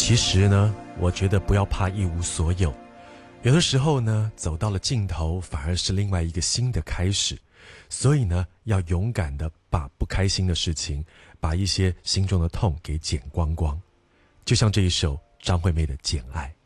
其实呢，我觉得不要怕一无所有，有的时候呢，走到了尽头，反而是另外一个新的开始。所以呢，要勇敢的把不开心的事情，把一些心中的痛给剪光光。就像这一首张惠妹的《简爱》。